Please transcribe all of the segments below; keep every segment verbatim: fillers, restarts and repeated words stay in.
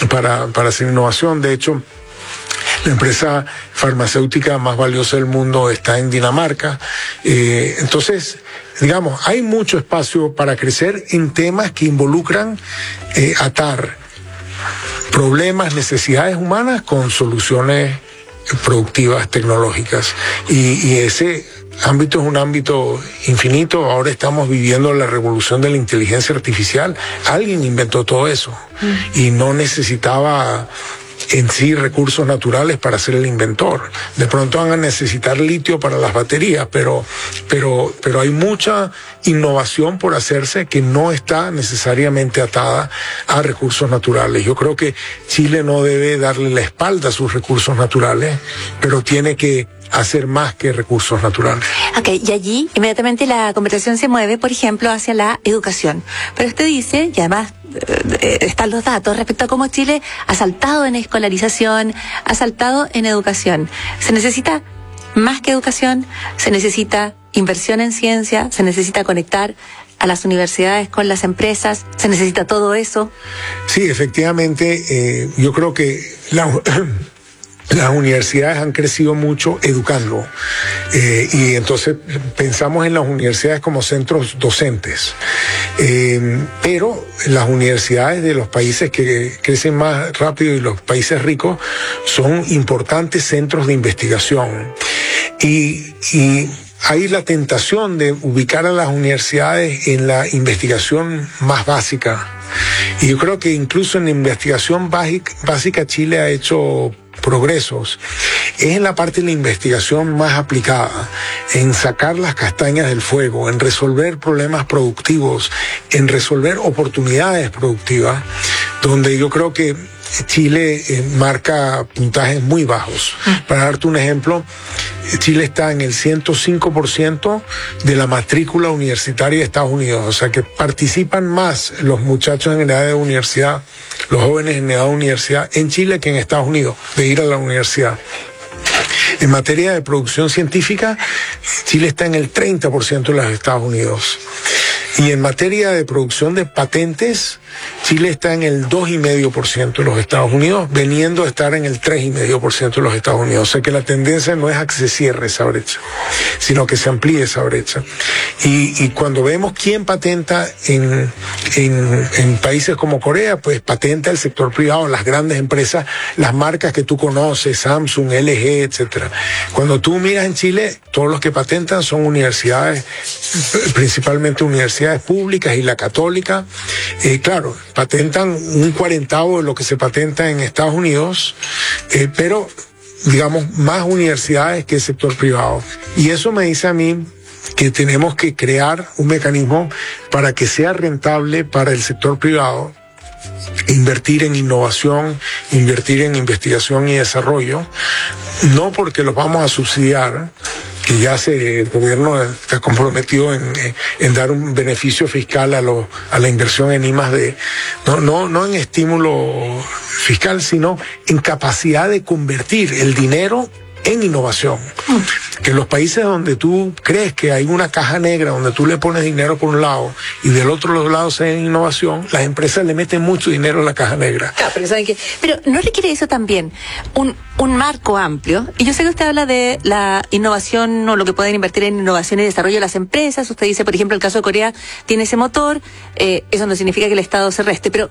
para, para hacer innovación. De hecho, la empresa farmacéutica más valiosa del mundo está en Dinamarca. Eh, entonces, digamos, hay mucho espacio para crecer en temas que involucran eh, atar problemas, necesidades humanas con soluciones productivas, tecnológicas. Y, y ese ámbito es un ámbito infinito. Ahora estamos viviendo la revolución de la inteligencia artificial. Alguien inventó todo eso mm. y no necesitaba en sí recursos naturales para ser el inventor. De pronto van a necesitar litio para las baterías, pero, pero, pero hay mucha innovación por hacerse que no está necesariamente atada a recursos naturales. Yo creo que Chile no debe darle la espalda a sus recursos naturales, pero tiene que hacer más que recursos naturales. Ok, y allí inmediatamente la conversación se mueve, por ejemplo, hacia la educación. Pero usted dice, y además eh, están los datos respecto a cómo Chile ha saltado en escolarización, ha saltado en educación. Se necesita más que educación, se necesita inversión en ciencia, se necesita conectar a las universidades con las empresas, se necesita todo eso. Sí, efectivamente, eh, yo creo que la... Las universidades han crecido mucho educando eh, y entonces pensamos en las universidades como centros docentes, eh, pero las universidades de los países que crecen más rápido y los países ricos son importantes centros de investigación y, y hay la tentación de ubicar a las universidades en la investigación más básica y yo creo que incluso en la investigación básica Chile ha hecho progresos. Es en la parte de la investigación más aplicada, en sacar las castañas del fuego, en resolver problemas productivos, en resolver oportunidades productivas, donde yo creo que Chile eh, marca puntajes muy bajos. Para darte un ejemplo, Chile está en el ciento cinco por ciento de la matrícula universitaria de Estados Unidos, o sea que participan más los muchachos en edad de universidad, los jóvenes en edad de universidad en Chile que en Estados Unidos, de ir a la universidad. En materia de producción científica, Chile está en el treinta por ciento de los Estados Unidos. Y en materia de producción de patentes, Chile está en el dos coma cinco por ciento de los Estados Unidos, veniendo a estar en el tres coma cinco por ciento de los Estados Unidos. O sea que la tendencia no es a que se cierre esa brecha, sino que se amplíe esa brecha. Y, y cuando vemos quién patenta en, en, en países como Corea, pues patenta el sector privado, las grandes empresas, las marcas que tú conoces, Samsung, L G, etcétera. Cuando tú miras en Chile, todos los que patentan son universidades, principalmente universidades públicas y la católica. Eh, claro, patentan un cuarentavo de lo que se patenta en Estados Unidos, eh, pero digamos más universidades que el sector privado. Y eso me dice a mí que tenemos que crear un mecanismo para que sea rentable para el sector privado invertir en innovación, invertir en investigación y desarrollo, no porque los vamos a subsidiar, que ya se, el gobierno está comprometido en, en dar un beneficio fiscal a, lo, a la inversión en I más D, no, no, no en estímulo fiscal, sino en capacidad de convertir el dinero en innovación. Que los países donde tú crees que hay una caja negra donde tú le pones dinero por un lado y del otro lado se en innovación, las empresas le meten mucho dinero a la caja negra. Claro, pero, ¿saben qué? Pero no requiere eso también un, un marco amplio. Y yo sé que usted habla de la innovación o lo que pueden invertir en innovación y desarrollo de las empresas. Usted dice, por ejemplo, el caso de Corea tiene ese motor. Eh, eso no significa que el Estado se reste, pero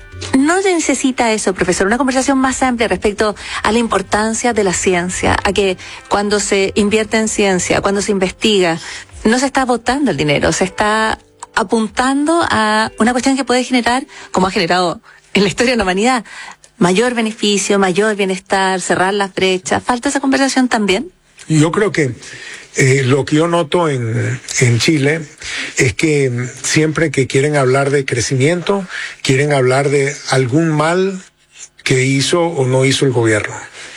no se necesita eso, profesor, una conversación más amplia respecto a la importancia de la ciencia, a que cuando se invierte en ciencia, cuando se investiga, no se está botando el dinero, se está apuntando a una cuestión que puede generar, como ha generado en la historia de la humanidad, mayor beneficio, mayor bienestar, cerrar las brechas. ¿Falta esa conversación también? Yo creo que Eh, lo que yo noto en, en Chile es que siempre que quieren hablar de crecimiento, quieren hablar de algún mal que hizo o no hizo el gobierno.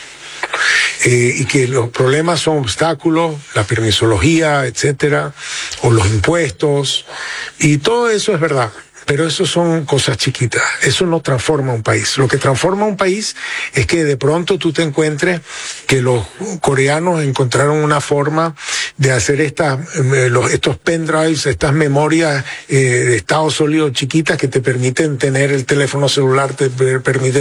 Eh, y que los problemas son obstáculos, la permisología, etcétera, o los impuestos, y todo eso es verdad. Pero eso son cosas chiquitas, eso no transforma un país. Lo que transforma un país es que de pronto tú te encuentres que los coreanos encontraron una forma de hacer estas, eh, los, estos pendrives, estas memorias eh, de estado sólido chiquitas que te permiten tener el teléfono celular, te permiten